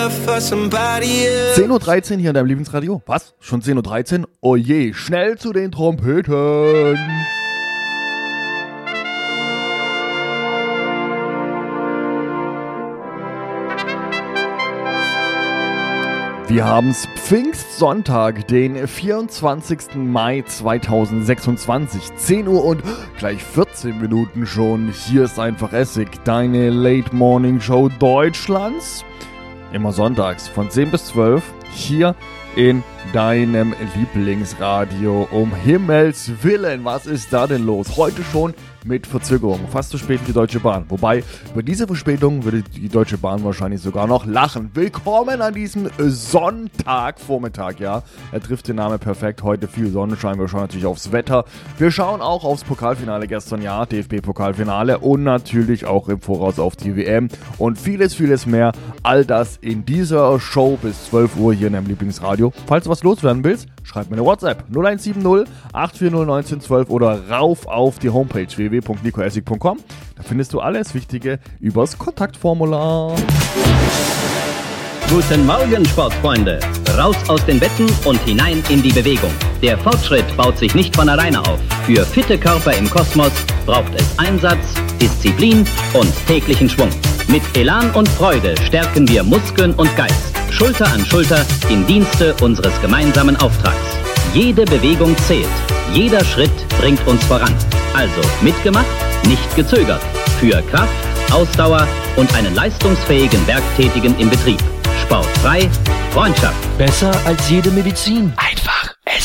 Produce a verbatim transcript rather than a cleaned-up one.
zehn Uhr dreizehn hier in deinem Lieblingsradio. Was? Schon zehn Uhr dreizehn? Oh je, schnell zu den Trompeten. Wir haben's Pfingstsonntag, den vierundzwanzigsten Mai zweitausendsechsundzwanzig, zehn Uhr und gleich vierzehn Minuten schon. Hier ist einfach Essig, deine Late Morning Show Deutschlands. Immer sonntags von zehn bis zwölf hier in deinem Lieblingsradio. Um Himmels Willen, was ist da denn los? Heute schon mit Verzögerung, fast zu spät für die Deutsche Bahn. Wobei, über diese Verspätung würde die Deutsche Bahn wahrscheinlich sogar noch lachen. Willkommen an diesem Sonntagvormittag, ja. Er trifft den Namen perfekt. Heute viel Sonnenschein, wir schauen natürlich aufs Wetter. Wir schauen auch aufs Pokalfinale gestern, ja, D F B-Pokalfinale und natürlich auch im Voraus auf die W M und vieles, vieles mehr. All das in dieser Show bis zwölf Uhr hier in deinem Lieblingsradio. Falls du was loswerden willst, schreib mir eine WhatsApp null eins sieben null acht vier null eins neun zwölf oder rauf auf die Homepage w w w punkt nico essig punkt com. Da findest du alles Wichtige übers Kontaktformular. Guten Morgen, Sportfreunde. Raus aus den Betten und hinein in die Bewegung. Der Fortschritt baut sich nicht von alleine auf. Für fitte Körper im Kosmos braucht es Einsatz, Disziplin und täglichen Schwung. Mit Elan und Freude stärken wir Muskeln und Geist. Schulter an Schulter im Dienste unseres gemeinsamen Auftrags. Jede Bewegung zählt. Jeder Schritt bringt uns voran. Also mitgemacht, nicht gezögert. Für Kraft, Ausdauer und einen leistungsfähigen Werktätigen im Betrieb. Sportfrei, Freundschaft. Besser als jede Medizin. Einfach